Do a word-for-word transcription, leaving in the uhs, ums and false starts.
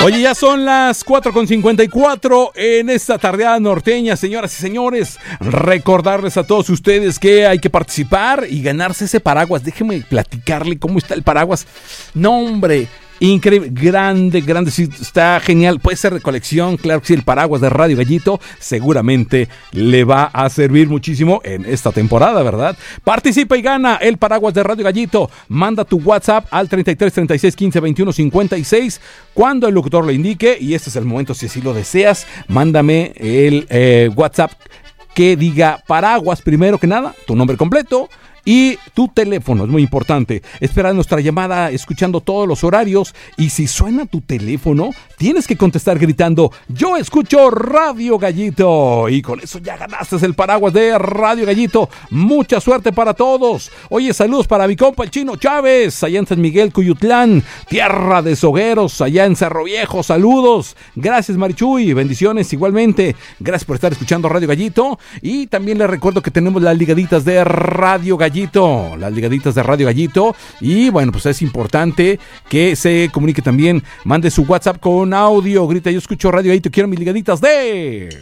Oye, ya son las cuatro con cincuenta y cuatro en esta tardeada norteña, señoras y señores. Recordarles a todos ustedes que hay que participar y ganarse ese paraguas. Déjeme platicarle cómo está el paraguas. No, hombre, increíble, grande, grande, sí, está genial. Puede ser de colección, claro que sí, el paraguas de Radio Gallito seguramente le va a servir muchísimo en esta temporada, ¿verdad? Participa y gana el paraguas de Radio Gallito. Manda tu WhatsApp al treinta y tres, treinta y seis, quince, veintiuno, cincuenta y seis cuando el locutor lo indique, y este es el momento, si así lo deseas, mándame el eh, WhatsApp que diga paraguas primero que nada, tu nombre completo y tu teléfono, es muy importante. Espera nuestra llamada escuchando todos los horarios, y si suena tu teléfono tienes que contestar gritando: yo escucho Radio Gallito, y con eso ya ganaste el paraguas de Radio Gallito. Mucha suerte para todos. Oye, saludos para mi compa el Chino Chávez allá en San Miguel Cuyutlán, tierra de sogueros, allá en Cerro Viejo. Saludos, gracias Marichuy, bendiciones igualmente. Gracias por estar escuchando Radio Gallito, y también les recuerdo que tenemos las ligaditas de Radio Gallito las ligaditas de Radio Gallito, y bueno, pues es importante que se comunique también, mande su WhatsApp con audio, grita: yo escucho Radio Gallito, quiero mis ligaditas de...